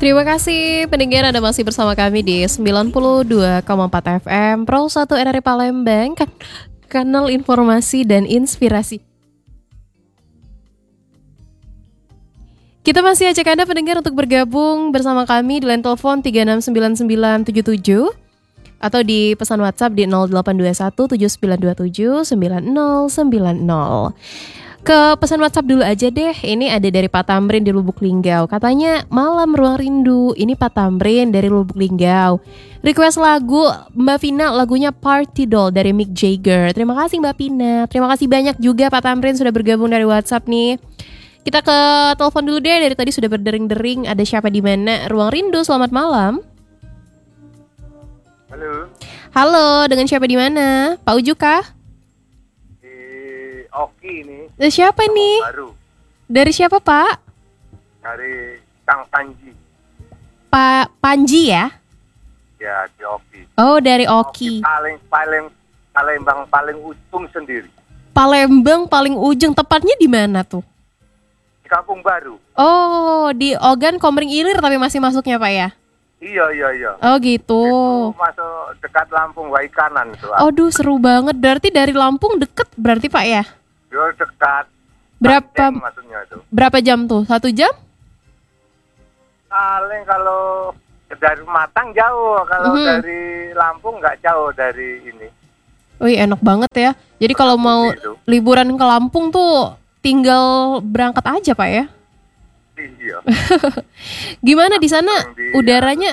Terima kasih pendengar Anda masih bersama kami di 92,4 FM Pro 1 RRI Palembang, kanal informasi dan inspirasi. Kita masih ajak Anda pendengar untuk bergabung bersama kami di line telepon 369977 atau di pesan WhatsApp di 0821 7927 9090. Ke pesan WhatsApp dulu aja deh. Ini ada dari Pak Tamrin di Lubuk Linggau. Katanya malam ruang rindu. Ini Pak Tamrin dari Lubuk Linggau. Request lagu Mbak Vina, lagunya Party Doll dari Mick Jagger. Terima kasih Mbak Vina. Terima kasih banyak juga Pak Tamrin sudah bergabung dari WhatsApp nih. Kita ke telepon dulu deh. Dari tadi sudah berdering-dering. Ada siapa di mana? Ruang Rindu, selamat malam. Halo. Halo, dengan siapa di mana? Pak Uju kah? Di Oki ini. Dari siapa nih? Baru. Dari siapa Pak? Dari Kang Panji. Pak Panji ya? Ya, di Oki. Oh, dari Oki. Palembang paling ujung sendiri. Palembang paling ujung, tepatnya di mana tuh? Di Kampung Baru. Oh, di Ogan Komering Ilir tapi masih masuknya Pak ya? Iya. Oh gitu. Itu masuk dekat Lampung Waikanan itu. Aduh seru banget. Berarti dari Lampung deket berarti Pak ya? Yo dekat. Berapa maksudnya itu? Berapa jam tuh? 1 jam? Paling kalau dari Matang jauh, kalau dari Lampung nggak jauh dari ini. Wih enak banget ya. Jadi kalau mau liburan ke Lampung tuh tinggal berangkat aja Pak ya? Iya. Gimana di sana udaranya?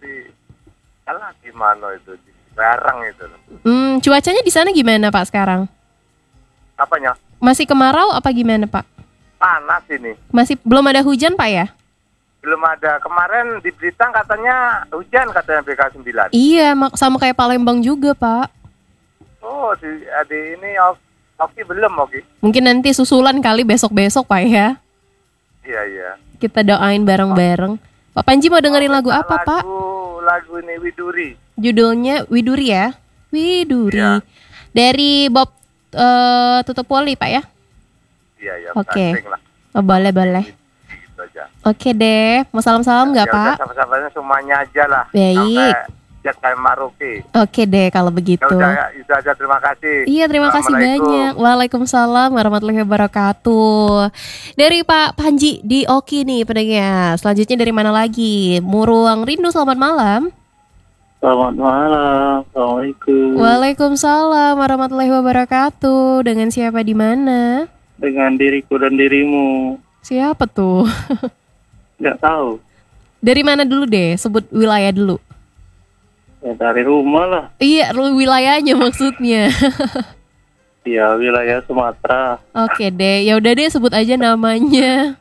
Gimana itu? Di Barang itu. Cuacanya di sana gimana Pak sekarang? Apanya? Masih kemarau apa gimana Pak? Panas ini. Masih belum ada hujan Pak ya? Belum ada. Kemarin di Blitar katanya hujan katanya BK9. Iya, sama kayak Palembang juga Pak. Oh, di ini Oki belum Oki. Mungkin nanti susulan kali besok-besok Pak ya. Iya. Kita doain bareng-bareng. Pak Panji mau dengerin lagu apa Pak? Lagu ini Widuri. Judulnya Widuri ya? Widuri. Ya. Dari Bob Tutupoli Pak ya? Iya. Oke. Oh, boleh. Gitu aja. Oke deh. Mau salam-salam nggak Pak? Sama-samanya semuanya aja lah. Baik. Sampai Maroke. Oke deh kalau begitu. Ya udah aja, terima kasih. Iya terima kasih banyak. Waalaikumsalam warahmatullahi wabarakatuh. Dari Pak Panji di Oki nih pendengar. Selanjutnya dari mana lagi? Ruang Rindu, selamat malam. Selamat malam. Assalamualaikum. Waalaikumsalam warahmatullahi wabarakatuh. Dengan siapa di mana? Dengan diriku dan dirimu. Siapa tuh? Nggak tahu. Dari mana dulu deh? Sebut wilayah dulu. Ya dari rumah lah. Iya, wilayahnya maksudnya. Iya, wilayah Sumatera. Oke deh, ya udah deh sebut aja namanya.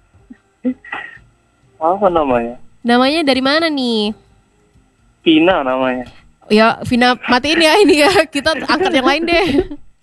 Apa namanya? Namanya dari mana nih? Vina namanya. Ya, Vina matiin ya ini ya. Kita angkat yang lain deh.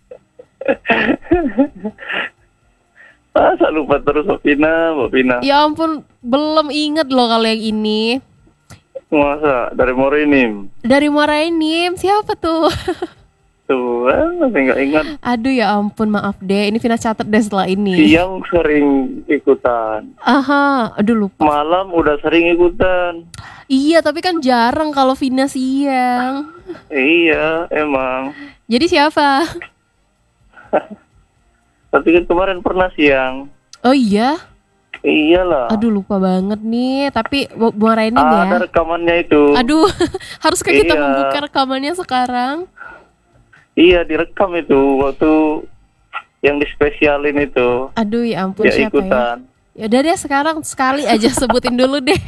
Masa lupa terus Mbak Vina. Ya ampun, belum inget loh kalau yang ini. Masa dari Morinim? Dari Morainim, siapa tuh? Tuh, masih nggak ingat. Aduh ya ampun, maaf deh. Ini Vina catat deh setelah ini. Siang sering ikutan. Aha, aduh lupa. Malam udah sering ikutan. Iya, tapi kan jarang kalau Vina siang. Iya, emang. Jadi siapa? Tapi kan kemarin pernah siang. Oh iya? Iyalah. Aduh lupa banget nih. Tapi Morainim ya. Ada rekamannya itu. Aduh, haruskah kita Iya. membuka rekamannya sekarang? Iya direkam itu waktu yang dispesialin itu. Aduh ya ampun, Ya siapa ikutan. ya? Yaudah deh sekarang sekali aja sebutin dulu deh.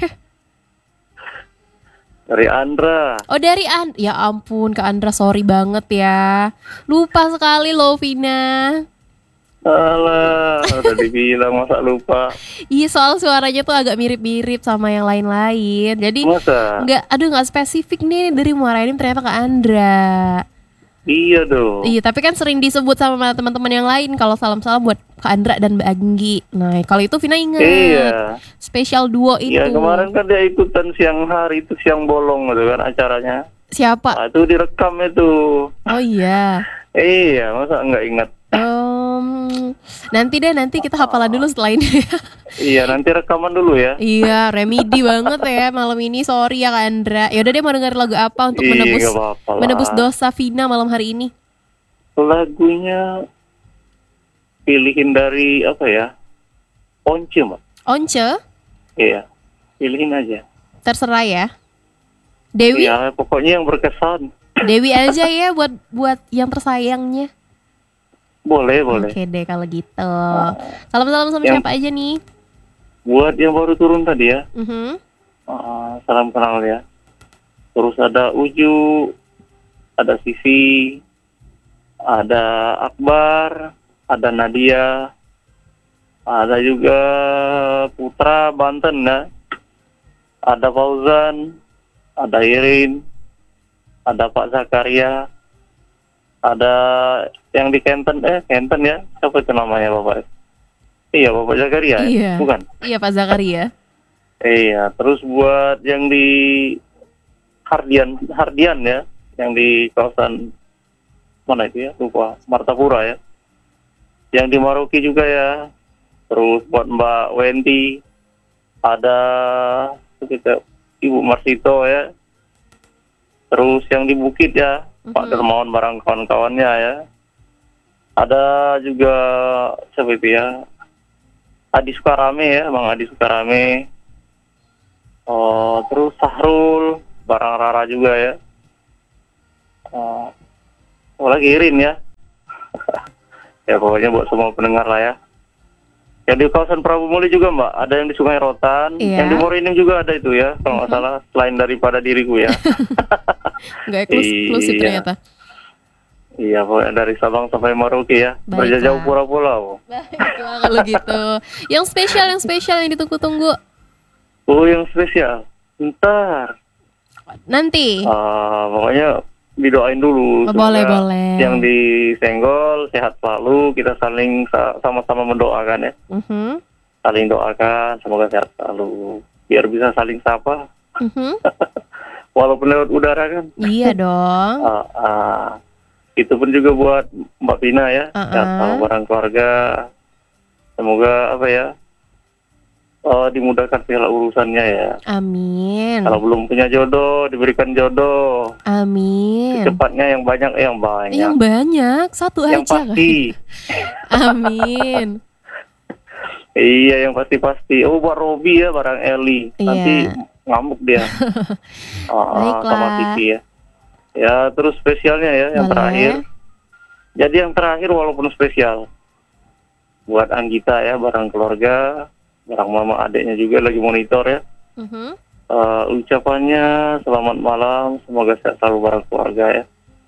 Dari Andra. Oh dari ya ampun Kak Andra, sorry banget ya. Lupa sekali loh Vina. Alah, udah dibilang masa lupa. Iya soal suaranya tuh agak mirip-mirip sama yang lain-lain. Jadi Masa? nggak spesifik nih dari Morainim ternyata Kak Andra. Iya dong. Iya tapi kan sering disebut sama teman-teman yang lain kalau salam-salam buat Kak Andra dan Mbak Anggi. Nah kalau itu Vina ingat. Iya. Spesial duo itu. Iya kemarin kan dia ikutan siang hari itu, siang bolong gitu kan acaranya. Siapa? Nah, itu direkam itu. Oh iya. Iya, masa nggak ingat. Nanti kita hafalan dulu setelah ini. Iya, nanti rekaman dulu ya. Iya, remedi banget ya malam ini. Sorry ya Kak Andra. Ya udah deh, mau denger lagu apa untuk Iya, nggak apa-apa lah. menebus dosa Vina malam hari ini? Lagunya pilihin dari apa ya? Once, Mbak. Once, Iya, pilihin aja. terserah ya. Dewi, Iya, pokoknya yang berkesan. Dewi aja ya buat yang tersayangnya. Boleh. Oke deh kalau gitu. Salam-salam sama Yang- siapa aja nih? Buat yang baru turun tadi ya, Mhm. salam kenal ya. Terus ada Uju, ada Sisi, ada Akbar, ada Nadia, ada juga Putra Banten ya, ada Fauzan, ada Irin, ada Pak Zakaria, ada yang di Kenten ya, siapa itu namanya Bapak? Iya, Bapak Zakaria ya? Iya. Bukan? Iya Pak Zakaria. Iya, terus buat yang di Hardian ya, yang di kawasan mana itu ya, lupa, Martapura ya. Yang di Maroki juga ya. Terus buat Mbak Wendy, ada kita Ibu Marsito ya. Terus yang di Bukit ya, Pak Dermawan barang kawan-kawannya ya. Ada juga siapa itu ya, Adi Sukarame ya, Bang Adi Sukarame. Terus Sahrul, barang Rara juga ya. Lagi Irin ya. Ya pokoknya buat semua pendengar lah ya. Yang di kawasan Prabu Muli juga Mbak, ada yang di Sungai Rotan, Iya. yang di Morinim juga ada itu ya, kalau nggak salah, selain daripada diriku ya. Nggak eksklusif Iya. ternyata. Iya, pokoknya dari Sabang sampai Merauke ya, Baiklah. berjauh pulau-pulau. Baiklah kalau gitu. Yang spesial yang ditunggu-tunggu Oh, yang spesial, ntar. nanti. Pokoknya didoain dulu. Oh, Semoga boleh. Yang disenggol sehat selalu, kita saling sama-sama mendoakan ya. Mhm. Saling doakan, semoga sehat selalu. Biar bisa saling sapa, Mhm. walaupun lewat udara kan. Iya dong. Itu pun juga buat Mbak Vina ya, sehat selalu bareng keluarga. Semoga apa ya, dimudahkan segala urusannya ya. Amin. Kalau belum punya jodoh, diberikan jodoh. Amin. Secepatnya yang banyak. Yang banyak, satu Yang aja. pasti. Amin. Iya, yang pasti-pasti. Oh, buat Robi ya, barang Eli. Iya. Nanti ngamuk dia. Baiklah. Sama Kiki ya. Ya, terus spesialnya ya, yang Boleh. terakhir. Jadi yang terakhir walaupun spesial. Buat Anggita ya, barang keluarga. Barang mama adiknya juga lagi monitor ya. Mhm. Ucapannya selamat malam, semoga sehat selalu bareng keluarga ya.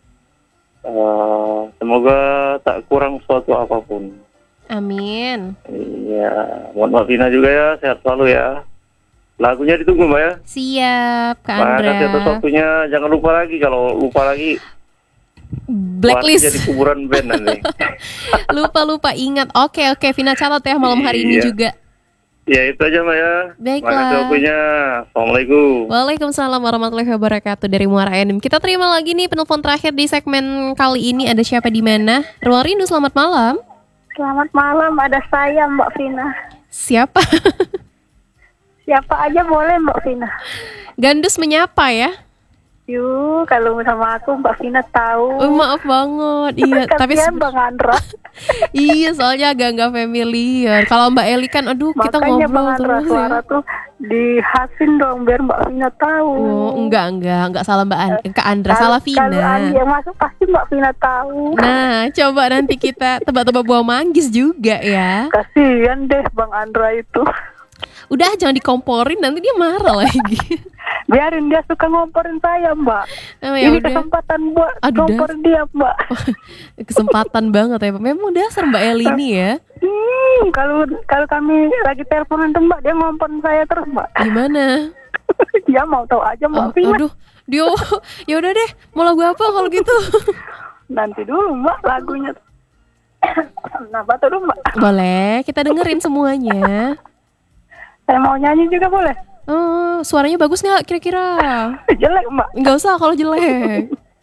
Semoga tak kurang suatu apapun. Amin. Iya, buat Mbak Vina juga ya, sehat selalu ya. Lagunya ditunggu Mbak ya. Siap, Kak Makasih atas Andra. waktunya, jangan lupa lagi, kalau lupa lagi Blacklist. jadi kuburan band nanti. Lupa ingat. Oke, Vina catat ya malam hari ini Iya. juga. Ya itu aja Mbak ya. Baiklah. Makasih waktunya. Assalamualaikum. Waalaikumsalam warahmatullahi wabarakatuh dari Muara Enim. Kita terima lagi nih penelpon terakhir di segmen kali ini. Ada siapa di mana? Ruang Rindu, selamat malam. Selamat malam, ada saya Mbak Vina. Siapa? Siapa aja boleh Mbak Vina. Gandus menyapa ya. Yuk, kalau sama aku Mbak Vina tahu. Oh, maaf banget. Iya, tapi Kasihan Bang Andra. iya soalnya agak nggak familiar. Kalau Mbak Eli kan, aduh kita Makanya Bang ngobrol Andra terus suara ya. tuh dihasin dong biar Mbak Vina tahu. Oh, enggak salah Kak Andra, salah Kalau Vina. Andi yang masuk pasti Mbak Vina tahu. Nah, coba nanti kita tebak-tebak buah manggis juga ya. Kasihan deh Bang Andra itu. Udah jangan dikomporin, nanti dia marah lagi. Biarin dia suka ngomporin saya Mbak. Oh, ya Ini udah. kesempatan buat Aduh, ngomporin dia Mbak. Kesempatan banget ya. Memang dasar Mbak Eli ini ya. Kalau kami lagi teleponan tuh Mbak, dia ngomporin saya terus Mbak. Gimana? Dia mau tahu aja Mbak Vina. Aduh, dia ya udah deh. Mau lagu apa kalau gitu? Nanti dulu Mbak lagunya. Kenapa tuh Mbak? Boleh, kita dengerin semuanya. Saya mau nyanyi juga boleh? Oh, suaranya bagus nggak kira-kira? Jelek Mbak. Nggak usah kalau jelek.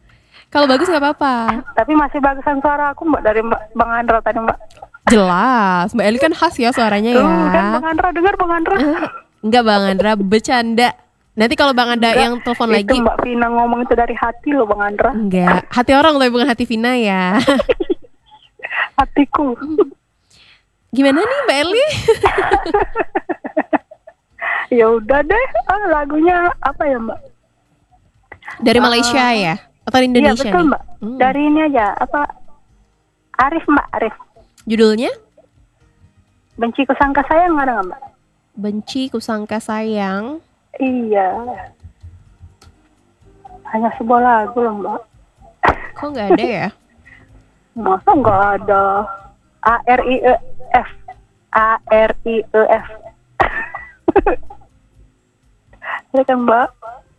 Kalau bagus nggak apa-apa. Tapi masih bagusan suara aku Mbak dari Bang Andra tadi Mbak. Jelas, Mbak Eli kan khas ya suaranya Tuh ya. kan Bang Andra, dengar Bang Andra. Enggak Bang Andra, bercanda. Nanti kalau Bang Andra yang telepon Itu lagi. Mbak Vina ngomong itu dari hati loh Bang Andra. Enggak, hati orang tapi bukan hati Vina ya. Hatiku. Gimana nih Mbak Eli? Ya udah deh, lagunya apa ya Mbak? Dari Malaysia ya? Atau Iya Indonesia betul nih? Mbak. Dari ini aja apa? Arif Mbak, Arif. Judulnya? Benci kusangka sayang ada nggak Mbak? Benci kusangka sayang. Iya. Hanya sebuah lagu loh Mbak. Kok nggak ada ya? Masa nggak ada? ARIEF. ARIEF. Ada kan Mbak?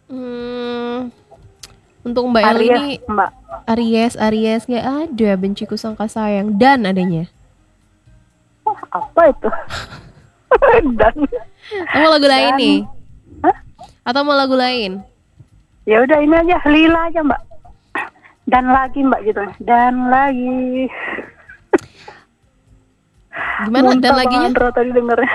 Untuk Mbak Eli Aries, ini Mbak. Aries nggak ada benci kusangka sayang dan adanya. Apa itu? Dan. Atau mau lagu lain nih? Hah? Atau mau lagu lain? Ya udah ini aja, Lila aja Mbak. Dan lagi Mbak gitu. Dan lagi. Gimana dan Muntah laginya? Bang Andra tadi dengernya.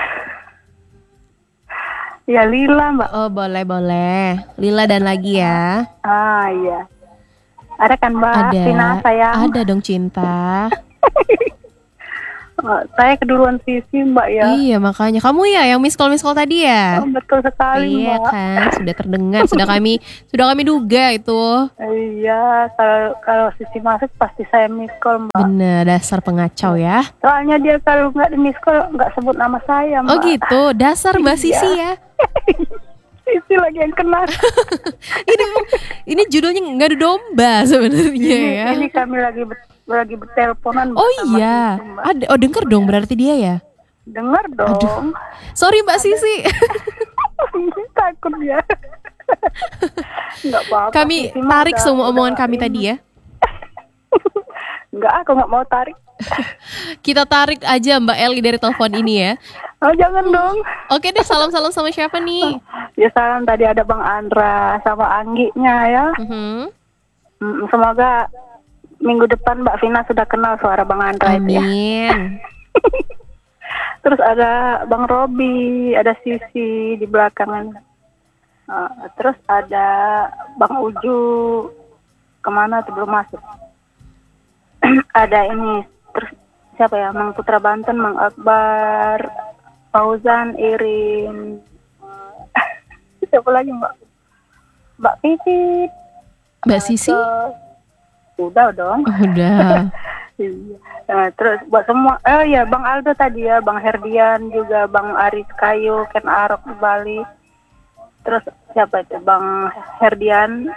Ya Lila Mbak. Oh boleh. Lila dan lagi ya. Ah iya. Ada kan Mbak? Ada. Vina sayang. Ada dong cinta. Saya keduluan Sisi Mbak ya. Iya makanya kamu ya yang miss call tadi ya. Oh, betul sekali Iya Mbak. kan sudah terdengar, sudah kami duga itu. Iya, kalau Sisi masuk pasti saya miss call Mbak. Bener, dasar pengacau ya. Soalnya dia kalau nggak di miss call nggak sebut nama saya Mbak. Oh gitu, dasar Mbak Sisi ya. Sisi lagi yang kena. Ini judulnya nggak ada domba sebenarnya ya. Ini kami lagi berteleponan Mbak, Oh sama iya, Sisi, Mbak. ada. Oh denger dong berarti dia ya. Dengar dong. Sorry Mbak Sisi. Takut dia. Nggak apa-apa. Kami Sisi mah tarik udah- semua omongan udah kami ini. tadi ya. Enggak, aku nggak mau tarik. Kita tarik aja Mbak Eli dari telepon ini ya. Oh jangan dong. Oke deh, salam-salam sama siapa nih? Ya salam tadi ada Bang Andra sama Angginya ya. Mhm. Semoga minggu depan Mbak Vina sudah kenal suara Bang Andra itu ya. Amin. Terus ada Bang Robi, ada Sisi di belakangan. Terus ada Bang Uju, kemana tuh belum masuk. Ada ini, terus siapa ya? Mang Putra Banten, Mang Akbar, Fauzan, Irin. Siapa lagi Mbak Pipit. Mbak Sisi? Udah dong. Udah. Iya. Nah, terus buat semua, ya Bang Aldo tadi ya, Bang Herdian juga, Bang Aris Kayu, Ken Arok di Bali. Terus siapa itu? Bang Herdian.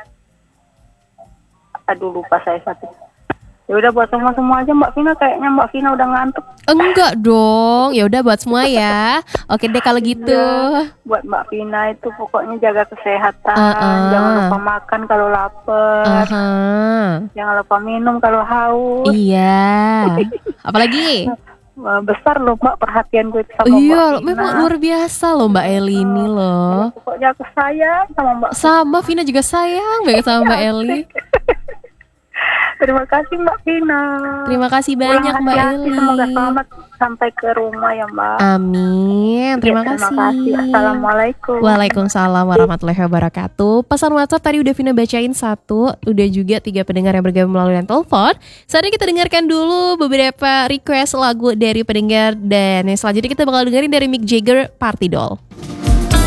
Aduh lupa saya satu. Ya udah buat semua aja Mbak Vina, kayaknya Mbak Vina udah ngantuk. Enggak dong. Ya udah buat semua ya. Oke deh kalau gitu. Ya, buat Mbak Vina itu pokoknya jaga kesehatan, jangan lupa makan kalau lapar, Aha. jangan lupa minum kalau haus. Iya. Apalagi? Wah, besar loh Mbak perhatian gue sama Iya, Mbak Vina. memang luar biasa loh Mbak Eli ini loh. Pokoknya aku sayang sama Mbak. Sama Vina juga sayang banget sama Mbak Eli. Terima kasih Mbak Vina. Terima kasih banyak Pulang Mbak hati-hati, Eli. semoga selamat sampai ke rumah ya Mbak. Amin. Terima Ya, kasih. Assalamualaikum. Waalaikumsalam warahmatullahi wabarakatuh. Pesan WhatsApp tadi udah Vina bacain 1, udah juga 3 pendengar yang bergabung melalui telepon. Saatnya kita dengarkan dulu beberapa request lagu dari pendengar dan yang selanjutnya kita bakal dengerin dari Mick Jagger, Party Doll.